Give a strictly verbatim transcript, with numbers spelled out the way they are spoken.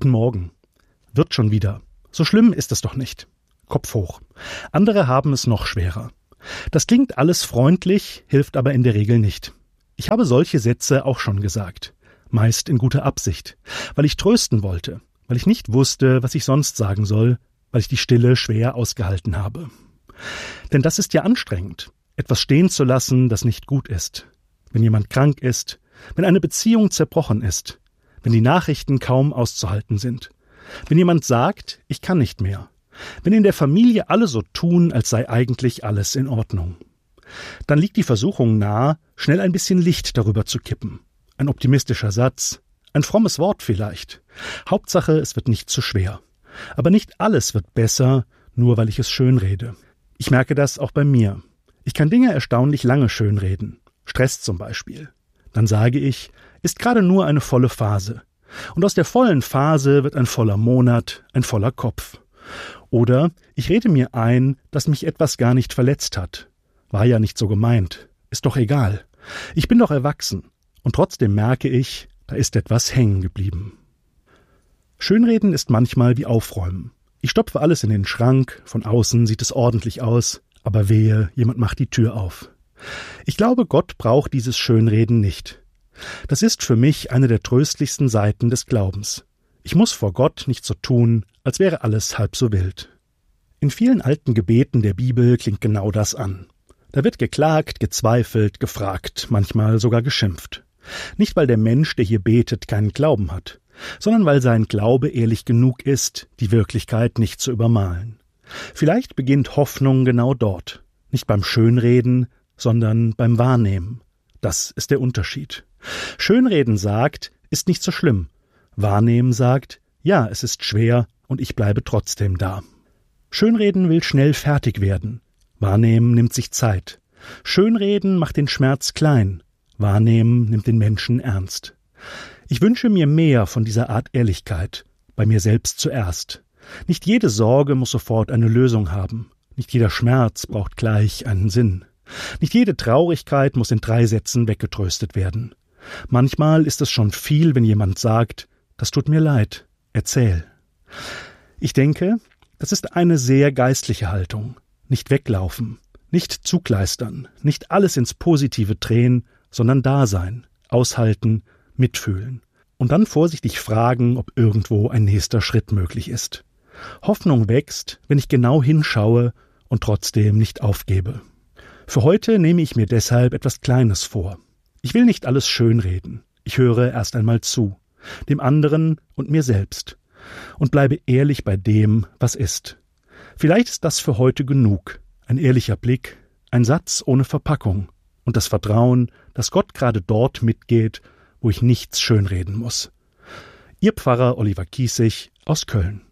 Guten Morgen. Wird schon wieder. So schlimm ist es doch nicht. Kopf hoch. Andere haben es noch schwerer. Das klingt alles freundlich, hilft aber in der Regel nicht. Ich habe solche Sätze auch schon gesagt. Meist in guter Absicht. Weil ich trösten wollte. Weil ich nicht wusste, was ich sonst sagen soll. Weil ich die Stille schwer ausgehalten habe. Denn das ist ja anstrengend. Etwas stehen zu lassen, das nicht gut ist. Wenn jemand krank ist. Wenn eine Beziehung zerbrochen ist. Wenn die Nachrichten kaum auszuhalten sind. Wenn jemand sagt, ich kann nicht mehr. Wenn in der Familie alle so tun, als sei eigentlich alles in Ordnung. Dann liegt die Versuchung nahe, schnell ein bisschen Licht darüber zu kippen. Ein optimistischer Satz, ein frommes Wort vielleicht. Hauptsache, es wird nicht zu schwer. Aber nicht alles wird besser, nur weil ich es schönrede. Ich merke das auch bei mir. Ich kann Dinge erstaunlich lange schönreden. Stress zum Beispiel. Dann sage ich, ist gerade nur eine volle Phase. Und aus der vollen Phase wird ein voller Monat, ein voller Kopf. Oder ich rede mir ein, dass mich etwas gar nicht verletzt hat. War ja nicht so gemeint. Ist doch egal. Ich bin doch erwachsen. Und trotzdem merke ich, da ist etwas hängen geblieben. Schönreden ist manchmal wie Aufräumen. Ich stopfe alles in den Schrank, von außen sieht es ordentlich aus, aber wehe, jemand macht die Tür auf. Ich glaube, Gott braucht dieses Schönreden nicht. Das ist für mich eine der tröstlichsten Seiten des Glaubens. Ich muss vor Gott nicht so tun, als wäre alles halb so wild. In vielen alten Gebeten der Bibel klingt genau das an. Da wird geklagt, gezweifelt, gefragt, manchmal sogar geschimpft. Nicht, weil der Mensch, der hier betet, keinen Glauben hat, sondern weil sein Glaube ehrlich genug ist, die Wirklichkeit nicht zu übermalen. Vielleicht beginnt Hoffnung genau dort, nicht beim Schönreden, sondern beim Wahrnehmen. Das ist der Unterschied. Schönreden sagt, ist nicht so schlimm. Wahrnehmen sagt, ja, es ist schwer und ich bleibe trotzdem da. Schönreden will schnell fertig werden. Wahrnehmen nimmt sich Zeit. Schönreden macht den Schmerz klein. Wahrnehmen nimmt den Menschen ernst. Ich wünsche mir mehr von dieser Art Ehrlichkeit, bei mir selbst zuerst. Nicht jede Sorge muss sofort eine Lösung haben. Nicht jeder Schmerz braucht gleich einen Sinn. Nicht jede Traurigkeit muss in drei Sätzen weggetröstet werden. Manchmal ist es schon viel, wenn jemand sagt, das tut mir leid, erzähl. Ich denke, das ist eine sehr geistliche Haltung. Nicht weglaufen, nicht zugleistern, nicht alles ins Positive drehen, sondern da sein, aushalten, mitfühlen. Und dann vorsichtig fragen, ob irgendwo ein nächster Schritt möglich ist. Hoffnung wächst, wenn ich genau hinschaue und trotzdem nicht aufgebe. Für heute nehme ich mir deshalb etwas Kleines vor. Ich will nicht alles schönreden. Ich höre erst einmal zu, dem anderen und mir selbst, und bleibe ehrlich bei dem, was ist. Vielleicht ist das für heute genug. Ein ehrlicher Blick, ein Satz ohne Verpackung und das Vertrauen, dass Gott gerade dort mitgeht, wo ich nichts schönreden muss. Ihr Pfarrer Oliver Kiesig aus Köln.